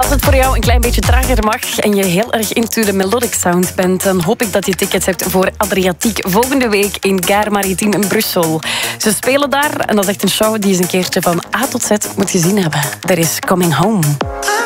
Als het voor jou een klein beetje trager mag en je heel erg into de melodic sound bent, dan hoop ik dat je tickets hebt voor Adriatiek volgende week in Gare Maritime in Brussel. Ze spelen daar en dat is echt een show die is een keertje van A tot Z moet gezien hebben. Er is Coming Home.